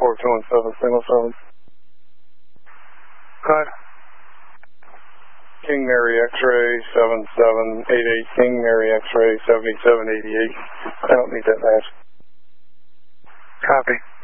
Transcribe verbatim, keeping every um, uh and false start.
four two one seven, single seven. Go ahead. King Mary X-ray seven seven eight eight, King Mary X-ray seventy-seven eighty-eight. I don't need that mask. Copy.